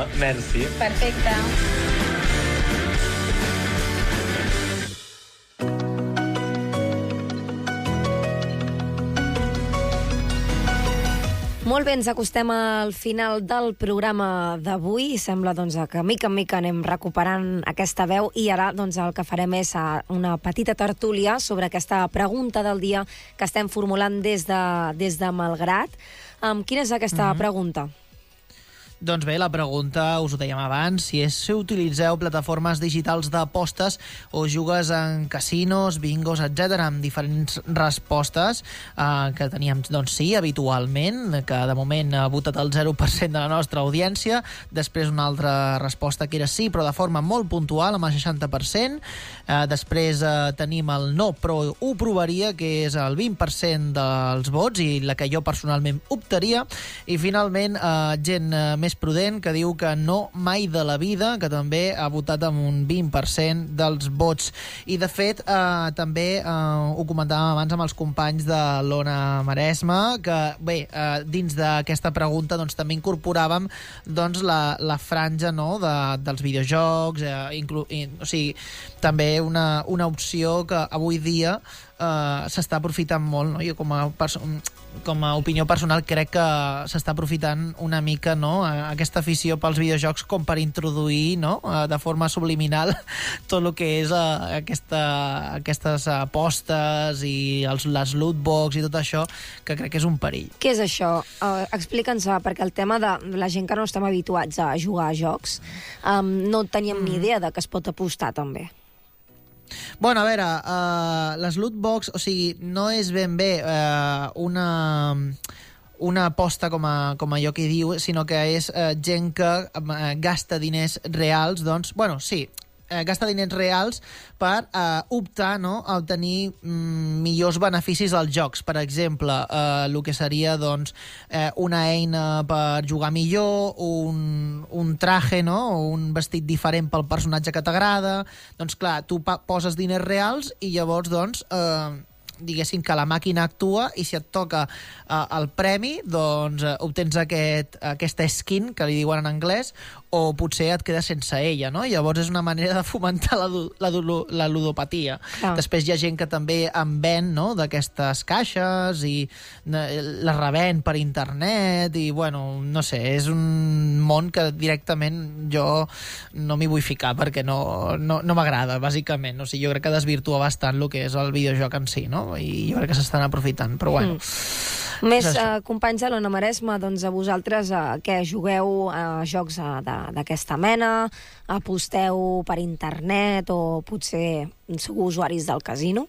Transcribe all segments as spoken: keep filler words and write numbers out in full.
merci. Perfecte. Molt bé, ens acostem al final del programa d'avui. Sembla doncs, que mica en mica anem recuperant aquesta veu i ara doncs, el que farem és una petita tertúlia sobre aquesta pregunta del dia que estem formulant des de, des de Malgrat. Um, quina és aquesta uh-huh. pregunta? Doncs bé, la pregunta, us ho dèiem abans, si és si utilitzeu plataformes digitals d'apostes o jugues en casinos, bingos, etcètera, amb diferents respostes eh, que teníem, doncs sí, habitualment, que de moment ha votat el zero per cent de la nostra audiència, després una altra resposta que era sí, però de forma molt puntual, amb el seixanta per cent, eh, després eh, tenim el no, però ho provaria, que és el vint per cent dels vots i la que jo personalment optaria, i finalment eh, gent eh, més prudent, que diu que no mai de la vida, que també ha votat amb un vint per cent dels vots. I, de fet, eh, també eh, ho comentàvem abans amb els companys de l'Ona Maresme, que, bé, eh, dins d'aquesta pregunta doncs, també incorporàvem doncs, la, la franja no, de, dels videojocs, eh, inclu, i, o sigui, també una, una opció que avui dia Uh, s'està aprofitant molt, no? Jo com a, perso- com a opinió personal crec que s'està aprofitant una mica no? aquesta afició pels videojocs com per introduir no? uh, de forma subliminal tot el que és uh, aquesta, aquestes apostes i els, les lootbox i tot això, que crec que és un perill. Què és això? Uh, Explica'ns, perquè el tema de la gent que no estem habituats a jugar a jocs, um, no teníem mm. ni idea de que es pot apostar també. Bueno, a veure, uh, les lootbox, o sigui, no és ben bé uh, una, una aposta com a, com a allò que diu, sinó que és uh, gent que uh, gasta diners reals, doncs, bueno, sí, uh, gasta diners reals per uh, optar no, a obtenir mm, millors beneficis als jocs. Per exemple, eh, el que seria doncs, eh, una eina per jugar millor, un, un traje, no? O un vestit diferent pel personatge que t'agrada. Doncs clar, tu pa- poses diners reals i llavors doncs, eh, diguéssim que la màquina actua i si et toca eh, el premi, doncs eh, obtens aquest, aquesta skin, que li diuen en anglès, o potser et quedes sense ella, no? Llavors és una manera de fomentar la, la, la ludopatia. Ah. Després hi ha gent que també en ven no? d'aquestes caixes i les revèn per internet i, bueno, no sé, és un món que directament jo no m'hi vull ficar perquè no, no, no m'agrada, bàsicament. O sigui, jo crec que desvirtua bastant el que és el videojoc en si, no? I jo crec que s'estan aprofitant, però bueno... Mm. Més eh, companys de l'Ona Maresme, doncs a vosaltres eh, què jugueu a jocs eh, d'aquesta mena? Aposteu per internet o potser sou usuaris del casino?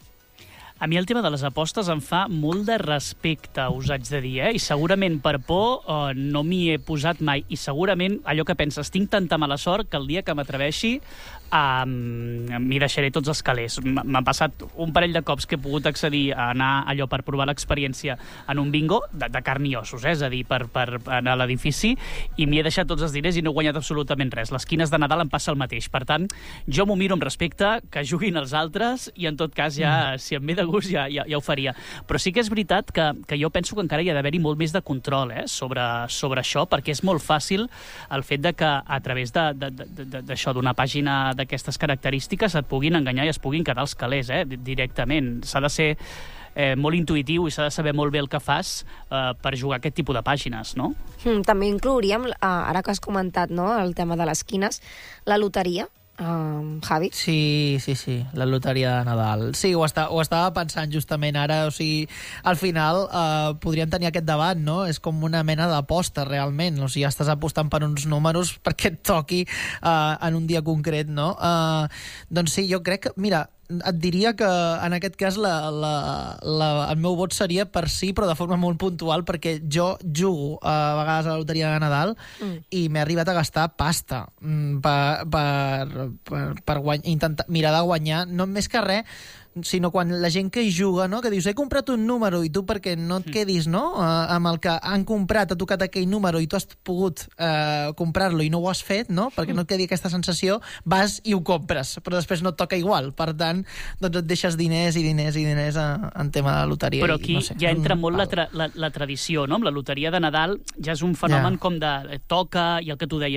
A mi el tema de les apostes em fa molt de respecte, us haig de dir, eh? I segurament per por eh, no m'hi he posat mai. I segurament allò que penses, tinc tanta mala sort que el dia que m'atreveixi um, m'hi deixaré tots els calés. M'ha passat un parell de cops que he pogut accedir a anar allò per provar l'experiència en un bingo de, de carn i ossos, eh? És a dir, per, per anar a l'edifici, i m'hi he deixat tots els diners i no he guanyat absolutament res. Les quines de Nadal em passa el mateix. Per tant, jo m'ho miro amb respecte, que juguin els altres, i en tot cas ja, mm. si em ve de gust ja, ja, ja ho faria. Però sí que és veritat que, que jo penso que encara hi ha d'haver-hi molt més de control eh, sobre, sobre això, perquè és molt fàcil el fet de que a través d'això, d'una pàgina d'aquestes característiques et puguin enganyar i es puguin quedar els calés eh, directament. S'ha de ser eh, molt intuïtiu i s'ha de saber molt bé el que fas eh, per jugar aquest tipus de pàgines, no? Mm, també inclouríem, ara que has comentat no, el tema de les quines, la loteria. Um, Javi? Sí, sí, sí, la loteria de Nadal. Sí, ho, està, ho estava pensant justament ara, o sigui, al final eh, podríem tenir aquest debat, no? És com una mena d'aposta, realment, o sigui, estàs apostant per uns números perquè et toqui eh, en un dia concret, no? Eh, doncs sí, jo crec que, mira, et diria que en aquest cas la, la, la, el meu vot seria per sí, però de forma molt puntual, perquè jo jugo a vegades a la loteria de Nadal mm. i m'he arribat a gastar pasta mm, per, per, per, per guany, intentar, mirar de guanyar, no més que res, sinó quan la gent que hi juga, no? Que dius, he comprat un número i tu perquè no et quedis no? Uh, amb el que han comprat, ha tocat aquell número i tu has pogut uh, comprar-lo i no ho has fet, no? Perquè no et quedi aquesta sensació, vas i ho compres, però després no et toca igual. Per tant, doncs et deixes diners i diners i diners a, en tema de loteria. Però aquí i, no sé, ja entra molt la, tra la, la tradició, no? Amb la loteria de Nadal ja és un fenomen yeah. com de toca, i el que tu deies,